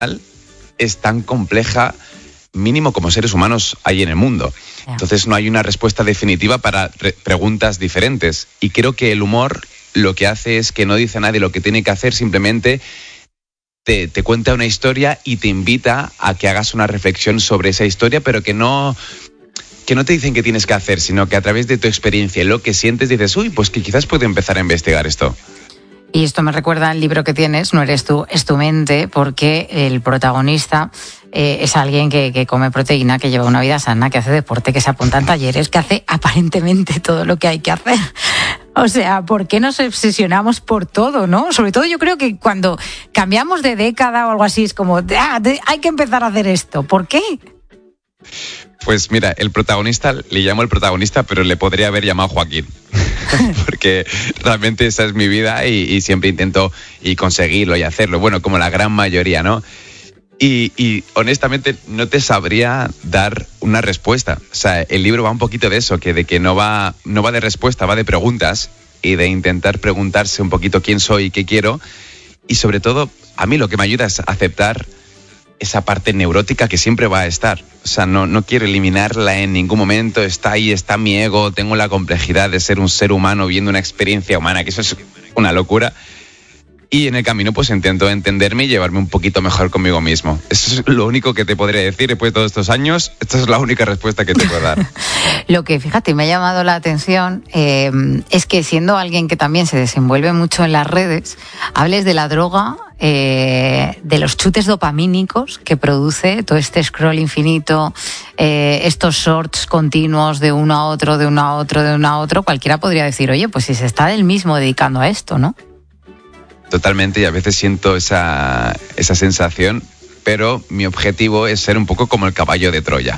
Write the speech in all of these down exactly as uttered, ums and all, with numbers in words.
es tan compleja, mínimo como seres humanos hay en el mundo. Entonces no hay una respuesta definitiva para re- preguntas diferentes. Y creo que el humor lo que hace es que no dice a nadie lo que tiene que hacer, simplemente te, te cuenta una historia y te invita a que hagas una reflexión sobre esa historia, pero que no, que no te dicen qué tienes que hacer, sino que a través de tu experiencia y lo que sientes dices, uy, pues que quizás puedo empezar a investigar esto. Y esto me recuerda al libro que tienes, No eres tú, es tu mente, porque el protagonista eh, es alguien que, que come proteína, que lleva una vida sana, que hace deporte, que se apunta en talleres, que hace aparentemente todo lo que hay que hacer. O sea, ¿por qué nos obsesionamos por todo, no? Sobre todo yo creo que cuando cambiamos de década o algo así es como, ah, de, hay que empezar a hacer esto. ¿Por qué? Pues mira, el protagonista, le llamo el protagonista, pero le podría haber llamado Joaquín. Porque realmente esa es mi vida y, y siempre intento y conseguirlo y hacerlo. Bueno, como la gran mayoría, ¿no? Y, y honestamente no te sabría dar una respuesta. O sea, el libro va un poquito de eso, que de que no va, no va de respuesta, va de preguntas y de intentar preguntarse un poquito quién soy y qué quiero. Y sobre todo, a mí lo que me ayuda es aceptar esa parte neurótica que siempre va a estar. O sea, no, no quiero eliminarla en ningún momento. Está ahí, está mi ego, tengo la complejidad de ser un ser humano viendo una experiencia humana, que eso es una locura. Y en el camino pues intento entenderme y llevarme un poquito mejor conmigo mismo. Eso es lo único que te podría decir después de todos estos años. Esta es la única respuesta que te puedo dar. Lo que, fíjate, me ha llamado la atención eh, es que siendo alguien que también se desenvuelve mucho en las redes, hables de la droga, eh, de los chutes dopamínicos que produce todo este scroll infinito, eh, estos shorts continuos de uno a otro, de uno a otro, de uno a otro. Cualquiera podría decir, oye, pues si se está él mismo dedicando a esto, ¿no? Totalmente, y a veces siento esa, esa sensación, pero mi objetivo es ser un poco como el caballo de Troya.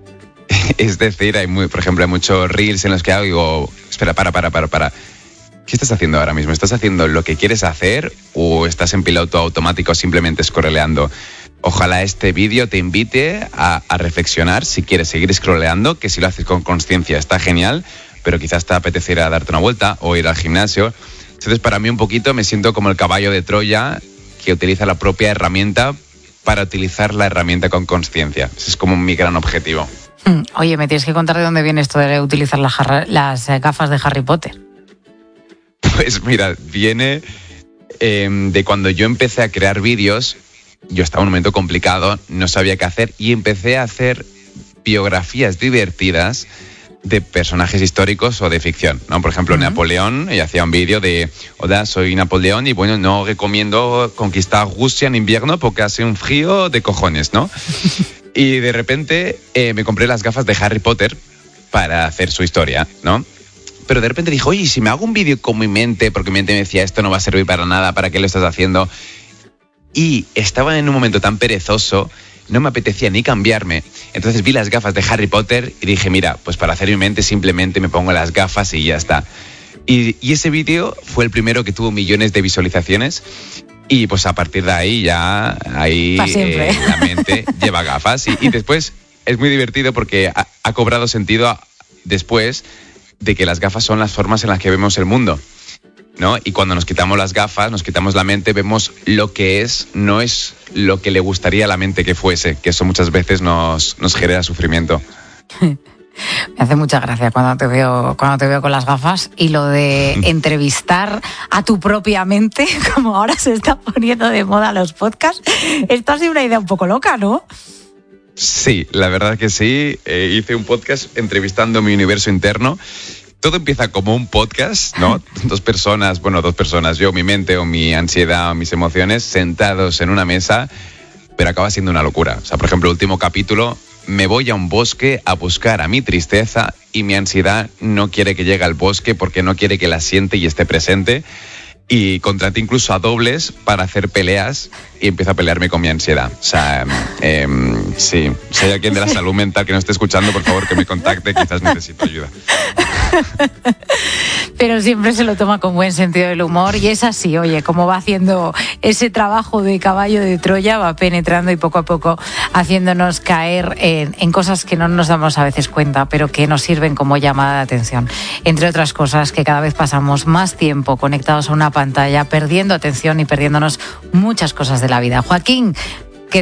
Es decir, hay muy, por ejemplo, hay muchos reels en los que hago y digo, espera, para, para, para, para. ¿Qué estás haciendo ahora mismo? ¿Estás haciendo lo que quieres hacer o estás en piloto automático simplemente scrolleando? Ojalá este vídeo te invite a, a reflexionar si quieres seguir scrolleando, que si lo haces con consciencia está genial, pero quizás te apeteciera darte una vuelta o ir al gimnasio. Entonces, para mí un poquito me siento como el caballo de Troya que utiliza la propia herramienta para utilizar la herramienta con consciencia. Ese es como mi gran objetivo. Oye, me tienes que contar de dónde viene esto de utilizar las, jarra, las gafas de Harry Potter. Pues mira, viene eh, de cuando yo empecé a crear vídeos. Yo estaba en un momento complicado, no sabía qué hacer y empecé a hacer biografías divertidas de personajes históricos o de ficción, ¿no? Por ejemplo, uh-huh. Napoleón, y hacía un vídeo de, hola, soy Napoleón y bueno, no recomiendo conquistar Rusia en invierno porque hace un frío de cojones, ¿no? Y de repente eh, me compré las gafas de Harry Potter para hacer su historia, ¿no? Pero de repente dije, oye, si me hago un vídeo con mi mente, porque mi mente me decía, esto no va a servir para nada, ¿para qué lo estás haciendo? Y estaba en un momento tan perezoso, no me apetecía ni cambiarme. Entonces vi las gafas de Harry Potter y dije, mira, pues para hacer mi mente simplemente me pongo las gafas y ya está. Y, y ese vídeo fue el primero que tuvo millones de visualizaciones y pues a partir de ahí ya ahí eh, la mente lleva gafas. Y, y después es muy divertido porque ha, ha cobrado sentido a, después de que las gafas son las formas en las que vemos el mundo, ¿no? Y cuando nos quitamos las gafas, nos quitamos la mente, vemos lo que es, no es lo que le gustaría a la mente que fuese, que eso muchas veces nos, nos genera sufrimiento. Me hace mucha gracia cuando te veo, cuando te veo con las gafas y lo de entrevistar a tu propia mente, como ahora se está poniendo de moda los podcasts. Esto ha sido una idea un poco loca, ¿no? Sí, la verdad que sí. Eh, hice un podcast entrevistando mi universo interno. Todo empieza como un podcast, ¿no? Dos personas, bueno, dos personas, yo, mi mente o mi ansiedad o mis emociones, sentados en una mesa, pero acaba siendo una locura. O sea, por ejemplo, el último capítulo, me voy a un bosque a buscar a mi tristeza y mi ansiedad no quiere que llegue al bosque porque no quiere que la siente y esté presente. Y contraté incluso a dobles para hacer peleas y empiezo a pelearme con mi ansiedad. O sea, eh, sí, si hay alguien de la salud mental que no esté escuchando, por favor que me contacte, quizás necesito ayuda. Pero siempre se lo toma con buen sentido del humor y es así, oye, como va haciendo ese trabajo de caballo de Troya, va penetrando y poco a poco haciéndonos caer en, en cosas que no nos damos a veces cuenta, pero que nos sirven como llamada de atención. Entre otras cosas, que cada vez pasamos más tiempo conectados a una pantalla, perdiendo atención y perdiéndonos muchas cosas de la vida. Joaquín,